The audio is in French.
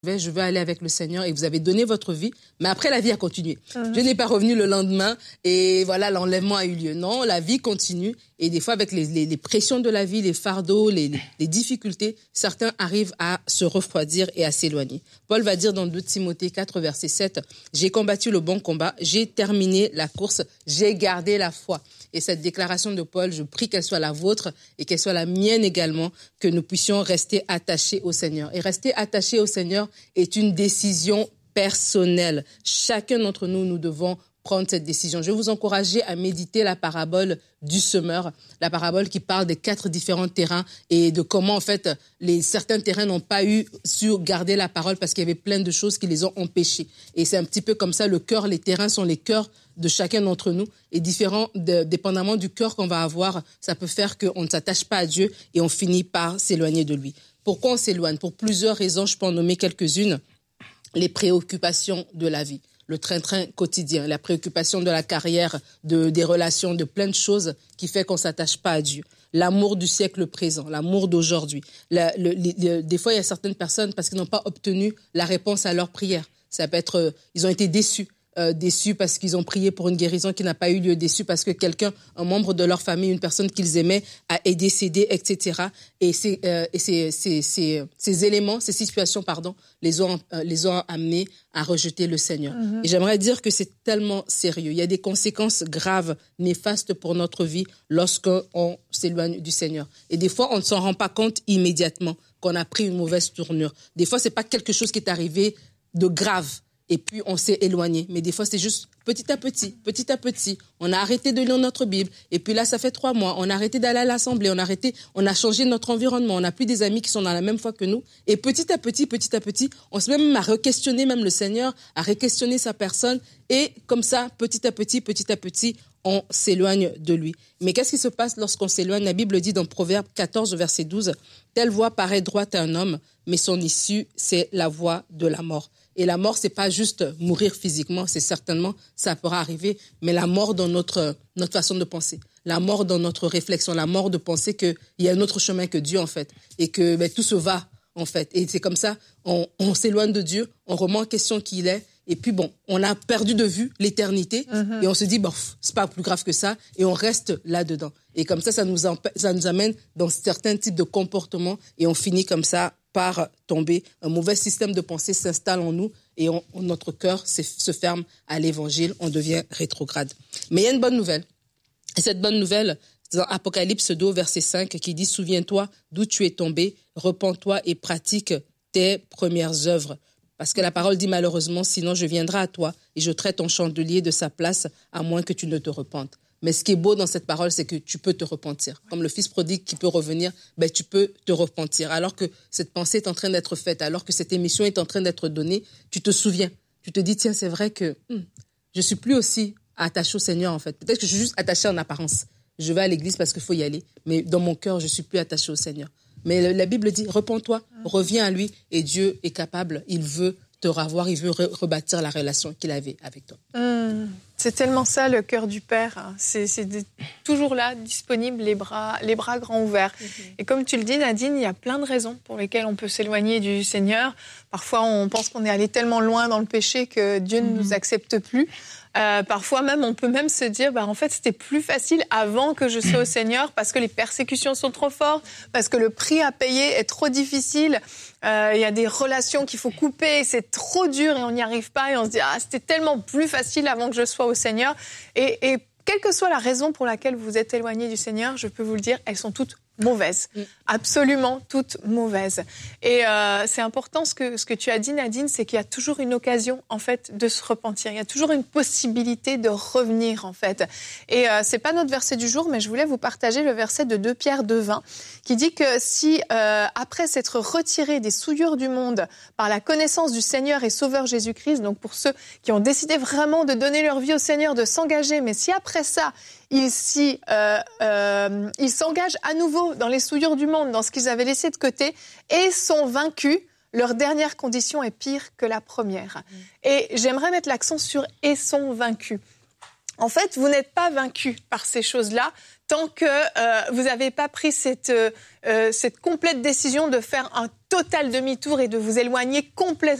je veux aller avec le Seigneur et vous avez donné votre vie, mais après la vie a continué. Je n'ai pas revenu le lendemain et voilà, l'enlèvement a eu lieu. Non, la vie continue et des fois avec les pressions de la vie, les fardeaux, les difficultés, certains arrivent à se refroidir et à s'éloigner. Paul va dire dans 2 Timothée 4, verset 7, « J'ai combattu le bon combat, j'ai terminé la course, j'ai gardé la foi. » Et cette déclaration de Paul, je prie qu'elle soit la vôtre et qu'elle soit la mienne également, que nous puissions rester attachés au Seigneur. Et rester attachés au Seigneur est une décision personnelle. Chacun d'entre nous, nous devons prendre cette décision. Je vais vous encourager à méditer la parabole du semeur, la parabole qui parle des 4 différents terrains et de comment, en fait, certains terrains n'ont pas su garder la parole parce qu'il y avait plein de choses qui les ont empêchés. Et c'est un petit peu comme ça, le cœur, les terrains sont les cœurs de chacun d'entre nous et dépendamment du cœur qu'on va avoir, ça peut faire qu'on ne s'attache pas à Dieu et on finit par s'éloigner de lui. Pourquoi on s'éloigne? Pour plusieurs raisons, je peux en nommer quelques-unes. Les préoccupations de la vie, le train-train quotidien, la préoccupation de la carrière, des relations, de plein de choses qui fait qu'on ne s'attache pas à Dieu. L'amour du siècle présent, l'amour d'aujourd'hui. Des fois, il y a certaines personnes, parce qu'ils n'ont pas obtenu la réponse à leur prière. Ça peut être, ils ont été déçus parce qu'ils ont prié pour une guérison qui n'a pas eu lieu, déçus parce que quelqu'un, un membre de leur famille, une personne qu'ils aimaient, est décédé, etc. Et ces éléments, ces situations, les ont amenés à rejeter le Seigneur. Et j'aimerais dire que c'est tellement sérieux. Il y a des conséquences graves, néfastes pour notre vie lorsqu'on s'éloigne du Seigneur. Et des fois, on ne s'en rend pas compte immédiatement qu'on a pris une mauvaise tournure. Des fois, c'est pas quelque chose qui est arrivé de grave. Et puis, on s'est éloigné. Mais des fois, c'est juste petit à petit. On a arrêté de lire notre Bible. Et puis là, ça fait 3 mois. On a arrêté d'aller à l'assemblée. On a changé notre environnement. On n'a plus des amis qui sont dans la même foi que nous. Et petit à petit, on se met même à re-questionner même le Seigneur, à re-questionner sa personne. Et comme ça, petit à petit, on s'éloigne de lui. Mais qu'est-ce qui se passe lorsqu'on s'éloigne? La Bible dit dans Proverbe 14, verset 12, « Telle voie paraît droite à un homme, mais son issue, c'est la voie de la mort. » Et la mort, c'est pas juste mourir physiquement, c'est certainement, ça pourra arriver, mais la mort dans notre façon de penser, la mort dans notre réflexion, la mort de penser qu'il y a un autre chemin que Dieu, en fait, et que tout se va, en fait. Et c'est comme ça, on s'éloigne de Dieu, on remet en question qui il est, et puis on a perdu de vue l'éternité, et on se dit, c'est pas plus grave que ça, et on reste là-dedans. Et comme ça nous amène dans certains types de comportements, et on finit comme ça par tomber. Un mauvais système de pensée s'installe en nous, et notre cœur se ferme à l'évangile, on devient rétrograde. Mais il y a une bonne nouvelle. Et cette bonne nouvelle, c'est dans Apocalypse 2, verset 5, qui dit « Souviens-toi d'où tu es tombé, repens-toi et pratique tes premières œuvres. » Parce que la parole dit malheureusement, sinon je viendrai à toi et je traite ton chandelier de sa place, à moins que tu ne te repentes. Mais ce qui est beau dans cette parole, c'est que tu peux te repentir. Comme le fils prodigue qui peut revenir, tu peux te repentir. Alors que cette pensée est en train d'être faite, alors que cette émission est en train d'être donnée, tu te souviens. Tu te dis, tiens, c'est vrai que je suis plus aussi attachée au Seigneur, en fait. Peut-être que je suis juste attachée en apparence. Je vais à l'église parce qu'il faut y aller. Mais dans mon cœur, je suis plus attachée au Seigneur. Mais la Bible dit, repens-toi, reviens à lui. Et Dieu est capable, il veut te revoir, il veut rebâtir la relation qu'il avait avec toi. C'est tellement ça le cœur du Père. C'est toujours là, disponible, les bras grands ouverts. Et comme tu le dis, Nadine, il y a plein de raisons pour lesquelles on peut s'éloigner du Seigneur. Parfois, on pense qu'on est allé tellement loin dans le péché que Dieu ne nous accepte plus. Parfois même, on peut même se dire, en fait, c'était plus facile avant que je sois au Seigneur parce que les persécutions sont trop fortes, parce que le prix à payer est trop difficile. Il y a des relations qu'il faut couper, c'est trop dur et on n'y arrive pas et on se dit, c'était tellement plus facile avant que je sois au Seigneur. Et quelle que soit la raison pour laquelle vous êtes éloigné du Seigneur, je peux vous le dire, elles sont toutes mauvaises. Absolument toutes mauvaises. Et c'est important ce que tu as dit, Nadine, c'est qu'il y a toujours une occasion, en fait, de se repentir. Il y a toujours une possibilité de revenir, en fait. Et c'est pas notre verset du jour, mais je voulais vous partager le verset de 2 Pierre 2,20, qui dit que si, après s'être retiré des souillures du monde par la connaissance du Seigneur et Sauveur Jésus-Christ, donc pour ceux qui ont décidé vraiment de donner leur vie au Seigneur, de s'engager, mais si après ça, ils s'engagent à nouveau dans les souillures du monde, dans ce qu'ils avaient laissé de côté, et sont vaincus, leur dernière condition est pire que la première. Et j'aimerais mettre l'accent sur « et sont vaincus ». En fait, vous n'êtes pas vaincus par ces choses-là tant que vous n'avez pas pris cette complète décision de faire un total demi-tour et de vous éloigner complètement